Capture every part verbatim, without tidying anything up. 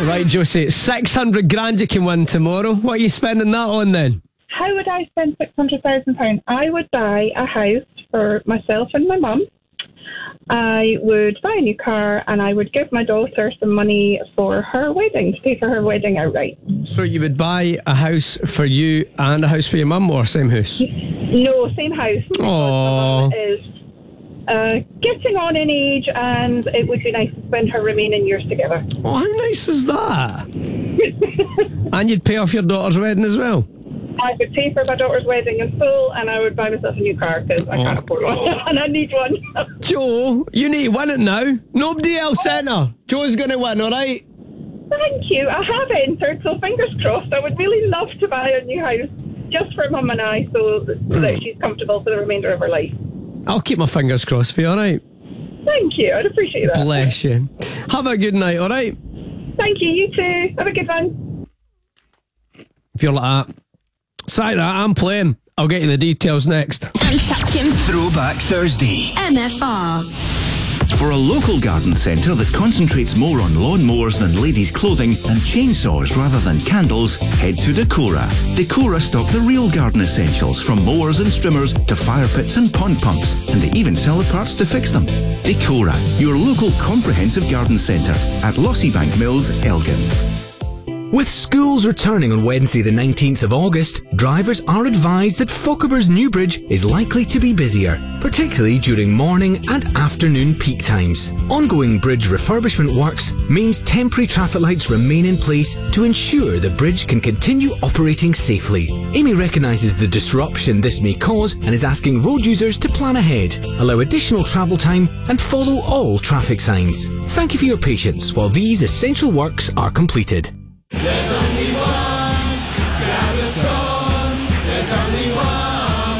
Right, Josie, six hundred grand you can win tomorrow. What are you spending that on then? How would I spend six hundred thousand pounds? I would buy a house for myself and my mum. I would buy a new car and I would give my daughter some money for her wedding, to pay for her wedding outright. So you would buy a house for you and a house for your mum, or same house? No, same house. Aww. My mum is uh, getting on in age and it would be nice to spend her remaining years together. Oh, how nice is that? And you'd pay off your daughter's wedding as well? I would pay for my daughter's wedding in full and I would buy myself a new car because I oh. can't afford one and I need one. Joe, you need to win it now. Nobody else sent her. Joe's going to win, all right? Thank you. I have entered, so fingers crossed. I would really love to buy a new house just for Mum and I so that mm. she's comfortable for the remainder of her life. I'll keep my fingers crossed for you, all right? Thank you. I'd appreciate that. Bless you. Have a good night, all right? Thank you. You too. Have a good one. If you're like that, sorry, I'm playing. I'll get you the details next. Throwback Thursday. M F R. For a local garden centre that concentrates more on lawnmowers than ladies' clothing and chainsaws rather than candles, head to Decora. Decora stock the real garden essentials, from mowers and strimmers to fire pits and pond pumps, and they even sell the parts to fix them. Decora, your local comprehensive garden centre at Lossiebank Mills, Elgin. With schools returning on Wednesday the nineteenth of August, drivers are advised that Fochabers Newbridge is likely to be busier, particularly during morning and afternoon peak times. Ongoing bridge refurbishment works means temporary traffic lights remain in place to ensure the bridge can continue operating safely. Amy recognises the disruption this may cause and is asking road users to plan ahead, allow additional travel time and follow all traffic signs. Thank you for your patience while these essential works are completed. There's only one Gaviscon. There's only one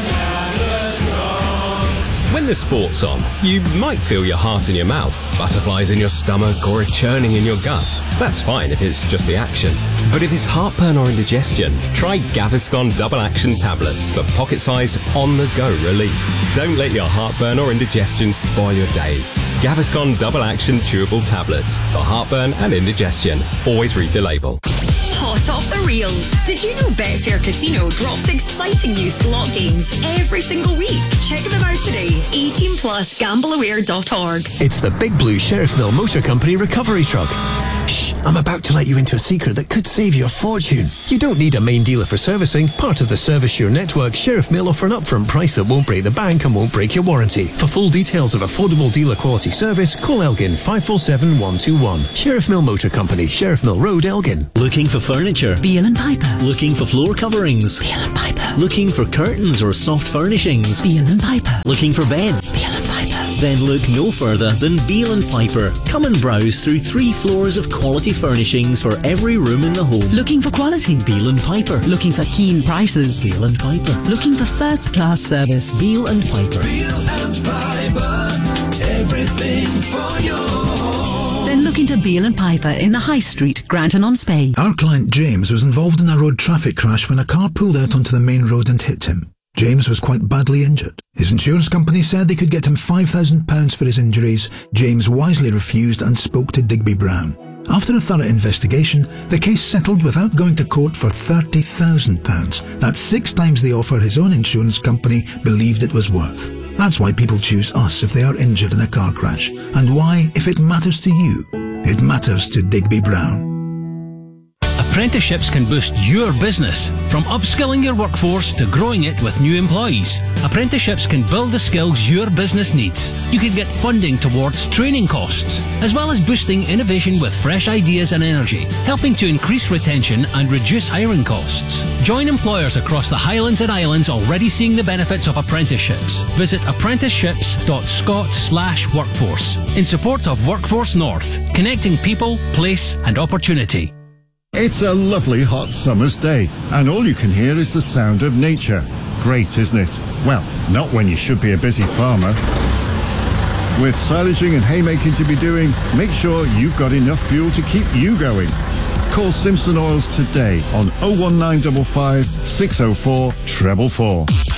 Gaviscon. When the sport's on, you might feel your heart in your mouth, butterflies in your stomach, or a churning in your gut. That's fine if it's just the action. But if it's heartburn or indigestion, try Gaviscon Double Action Tablets for pocket-sized, on-the-go relief. Don't let your heartburn or indigestion spoil your day. Gaviscon Double Action Chewable Tablets for heartburn and indigestion. Always read the label. Hot off the reels. Did you know Betfair Casino drops exciting new slot games every single week? Check them out today. eighteen plus gamble aware dot org. It's the Big Blue Sheriff Mill Motor Company recovery truck. Shh, I'm about to let you into a secret that could save you a fortune. You don't need a main dealer for servicing. Part of the Service Your Network, Sheriff Mill offer an upfront price that won't break the bank and won't break your warranty. For full details of affordable dealer quality service, call Elgin five four seven one two one. Sheriff Mill Motor Company, Sheriff Mill Road, Elgin. Looking for furniture? Beale and Piper. Looking for floor coverings? Beale and Piper. Looking for curtains or soft furnishings? Beale and Piper. Looking for beds? Beale and Piper. Then look no further than Beale and Piper. Come and browse through three floors of quality furnishings for every room in the home. Looking for quality? Beale and Piper. Looking for keen prices? Beale and Piper. Looking for first-class service? Beale and Piper. Beale and Piper, everything for your home. Then look into Beale and Piper in the High Street, Granton-on-Spey. Our client James was involved in a road traffic crash when a car pulled out onto the main road and hit him. James was quite badly injured. His insurance company said they could get him five thousand pounds for his injuries. James wisely refused and spoke to Digby Brown. After a thorough investigation, the case settled without going to court for thirty thousand pounds. That's six times the offer his own insurance company believed it was worth. That's why people choose us if they are injured in a car crash, and why, if it matters to you, it matters to Digby Brown. Apprenticeships can boost your business, from upskilling your workforce to growing it with new employees. Apprenticeships can build the skills your business needs. You can get funding towards training costs, as well as boosting innovation with fresh ideas and energy, helping to increase retention and reduce hiring costs. Join employers across the Highlands and Islands already seeing the benefits of apprenticeships. Visit apprenticeships dot scot slash workforce in support of Workforce North, connecting people, place and opportunity. It's a lovely hot summer's day, and all you can hear is the sound of nature. Great, isn't it? Well, not when you should be a busy farmer. With silaging and haymaking to be doing, make sure you've got enough fuel to keep you going. Call Simpson Oils today on oh one nine five five, six oh four, four four four.